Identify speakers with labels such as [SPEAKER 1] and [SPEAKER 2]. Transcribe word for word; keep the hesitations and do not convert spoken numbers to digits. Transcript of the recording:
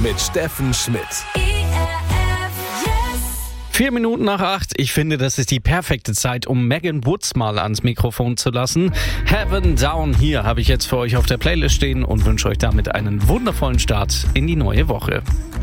[SPEAKER 1] mit Steffen Schmidt.
[SPEAKER 2] Vier Minuten nach acht. Ich finde, das ist die perfekte Zeit, um Megan Woods mal ans Mikrofon zu lassen. Heaven Down Here habe ich jetzt für euch auf der Playlist stehen und wünsche euch damit einen wundervollen Start in die neue Woche.